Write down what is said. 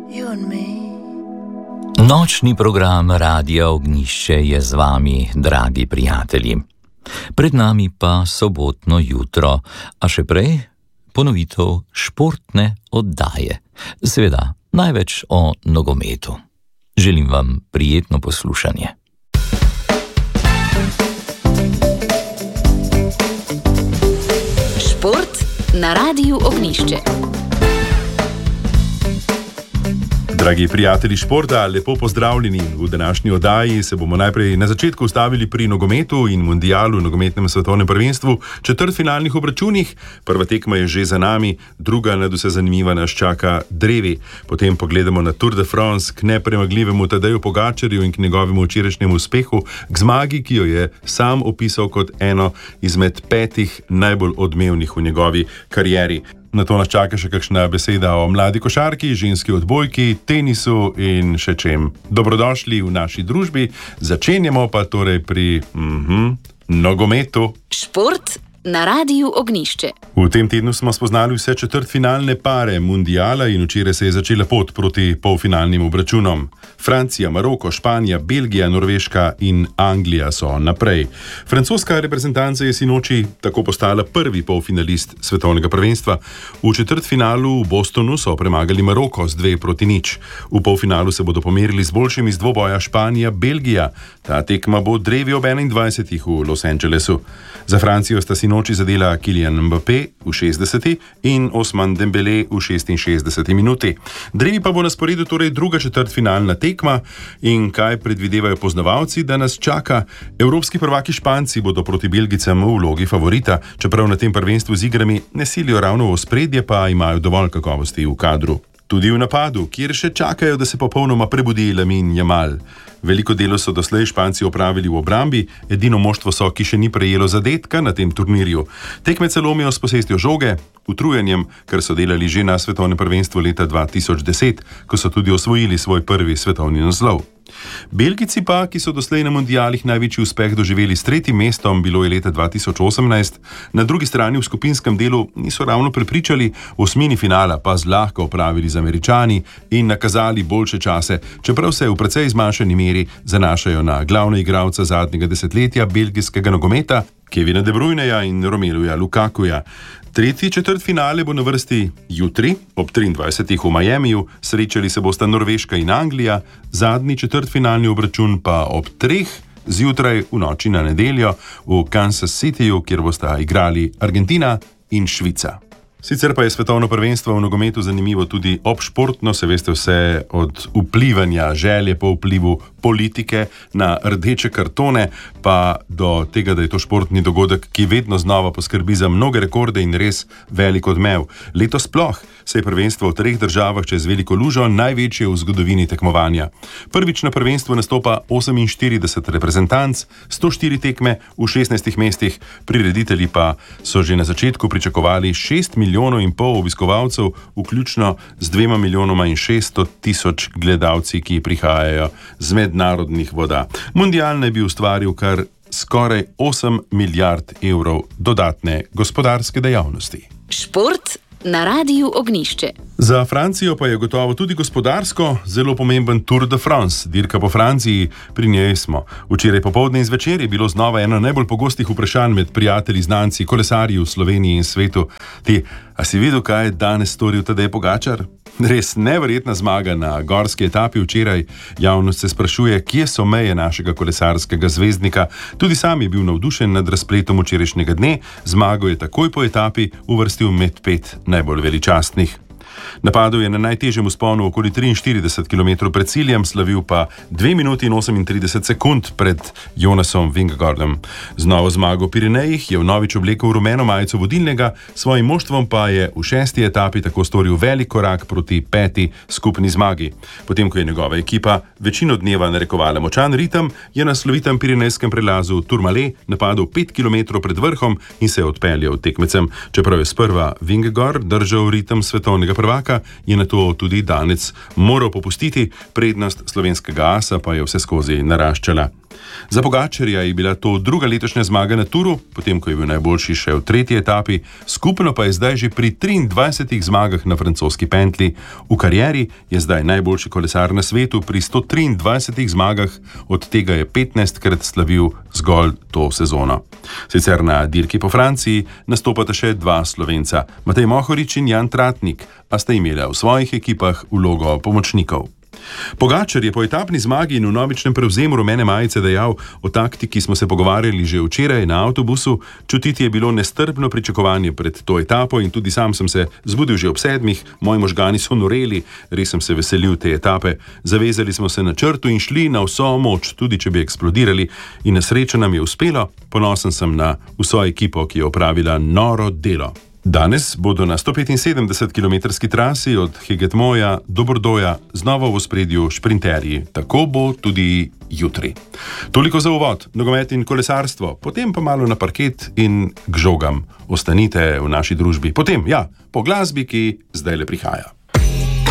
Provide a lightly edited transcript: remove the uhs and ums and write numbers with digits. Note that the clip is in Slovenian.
Nočni program Radia Ognjišče je z vami, dragi prijatelji. Pred nami pa sobotno jutro, a še prej ponovitev športne oddaje. Seveda, največ o nogometu. Želim vam prijetno poslušanje. Šport na Radiu Ognjišče. Dragi prijatelji športa, lepo pozdravljeni. V današnji oddaji se bomo najprej na začetku ustavili pri nogometu in mundialu, nogometnem svetovnem prvenstvu, četrtfinalnih obračunih. Prva tekma je že za nami, druga nadvse zanimiva nas čaka drevi. Potem pogledamo na Tour de France, k nepremagljivemu Tadeju Pogačarju in k njegovemu včerajšnjemu uspehu, k zmagi, ki jo je sam opisal kot eno izmed 5 najbolj odmevnih v njegovi karieri. Na to nas čaka še kakšna beseda o mladi košarki, ženski odbojki, tenisu in še čem. Dobrodošli v naši družbi. Začenjamo pa torej pri nogometu. Šport na Radiu Ognjišče. V tem tednu smo spoznali vse četrtfinalne pare mundiala in včeraj se je začela pot proti polfinalnim obračunom. Francija, Maroko, Španija, Belgija, Norveška in Anglija so naprej. Francoska reprezentanca je sinoči tako postala prvi polfinalist svetovnega prvenstva. V četrtfinalu v Bostonu so premagali Maroko z 2-0. V polfinalu se bodo pomerili z boljšimi z dvoboja Španija, Belgija. Ta tekma bo drevi ob 21. v Los Angelesu. Za Francijo sta sinoči zadela Kylian Mbappé v 60. in Ousmane Dembélé v 66. minuti. Drevi pa bo na sporedu torej druga četrtfinalna tekma in kaj predvidevajo poznavalci, da nas čaka. Evropski prvaki Španci bodo proti Belgicam v vlogi favorita, čeprav na tem prvenstvu z igrami ne silijo ravno v ospredje, pa imajo dovolj kakovosti v kadru. Tudi v napadu, kjer še čakajo, da se popolnoma prebudi Lamine Yamal. Veliko delo so doslej Španci opravili v obrambi, edino moštvo so, ki še ni prejelo zadetka na tem turnirju. Tekmece lomijo s posestjo žoge, utrujenjem, ker so delali že na svetovnem prvenstvu leta 2010, ko so tudi osvojili svoj prvi svetovni naslov. Belgijci pa, ki so doslej na mundialih največji uspeh doživeli s 3. mestom, bilo je leta 2018, na drugi strani v skupinskem delu niso ravno prepričali, v osmini finala pa zlahka opravili z Američani in nakazali boljše čase, čeprav se v precej zmanjšani meri zanašajo na glavne igralca zadnjega desetletja belgijskega nogometa, Kevina De Bruyneja in Romeluja Lukakuja. Tretji četrtfinale bo na vrsti jutri, ob 23. v Miamiju, srečali se bosta Norveška in Anglija, zadnji četrtfinalni obračun pa ob 3. zjutraj v noči na nedeljo v Kansas Cityju, kjer bosta igrali Argentina in Švica. Sicer pa je svetovno prvenstvo v nogometu zanimivo tudi obšportno, se veste, vse od vplivanja, želje po vplivu politike na rdeče kartone, pa do tega, da je to športni dogodek, ki vedno znova poskrbi za mnoge rekorde in res velik odmev. Letos sploh se je prvenstvo v 3 državah čez veliko lužo največje v zgodovini tekmovanja. Prvič na prvenstvu nastopa 48 reprezentanc, 104 tekme v 16 mestih, prireditelji pa so že na začetku pričakovali 6,5 milijonov obiskovalcev, vključno z 2,6 milijona gledalci, ki prihajajo z mednarodnih voda. Mundial naj bi ustvaril kar skoraj 8 milijard evrov dodatne gospodarske dejavnosti. Šport na Radiu Ognjišče. Za Francijo pa je gotovo tudi gospodarsko zelo pomemben Tour de France, dirka po Franciji, pri njej smo. Včeraj popoldne in zvečer je bilo znova eno najbolj pogostih vprašanj med prijatelji, znanci, kolesarji v Sloveniji in svetu. A si videl, kaj je danes storil Tadej Pogačar? Res neverjetna zmaga na gorski etapi včeraj. Javnost se sprašuje, kje so meje našega kolesarskega zvezdnika. Tudi sam je bil navdušen nad razpletom včerajšnjega dne. Zmago je takoj po etapi uvrstil med 5 najbolj veličastnih. Napadel je na najtežjem vzponu okoli 43 km pred ciljem, slavil pa 2 minuti in 38 sekund pred Jonasom Vingegaardom. Z novo zmago v Pirenejih je vnovič oblekel rumeno majico vodilnega, svojim moštvom pa je v 6. etapi tako storil velik korak proti 5. skupni zmagi. Potem, ko je njegova ekipa večino dneva narekovala močan ritem, je na slovitem pirenejskem prelazu Tourmalet napadel 5 km pred vrhom in se je odpeljal tekmecem. Čeprav je sprva Vingegaard držal ritem svetovnega prvaka, je nato tudi danec moral popustiti, prednost slovenskega asa pa je vse skozi naraščala. Za Pogačarja je bila to druga letošnja zmaga na Turu, potem ko je bil najboljši še v tretji etapi, skupno pa je zdaj že pri 23 zmagah na francoski pentli. V karieri je zdaj najboljši kolesar na svetu pri 123 zmagah, od tega je 15krat slavil zgolj to sezono. Sicer na dirki po Franciji nastopata še dva Slovenca, Matej Mohorič in Jan Tratnik, a sta imela v svojih ekipah vlogo pomočnikov. Pogačar je po etapni zmagi in vnovičnem prevzemu rumene majice dejal: o taktiki smo se pogovarjali že včeraj na avtobusu, čutiti je bilo nestrpno pričakovanje pred to etapo in tudi sam sem se zbudil že ob 7, moji možgani so noreli, res sem se veselil te etape, zavezali smo se na črtu in šli na vso moč, tudi če bi eksplodirali, in na srečo nam je uspelo, ponosen sem na vso ekipo, ki je opravila noro delo. Danes bodo na 175-kilometrski trasi od Hegetmoja do Bordoja znova v ospredju šprinterji. Tako bo tudi jutri. Toliko za uvod, nogomet in kolesarstvo, potem pa malo na parket in k žogam. Ostanite v naši družbi. Potem, po glasbi, ki zdaj le prihaja.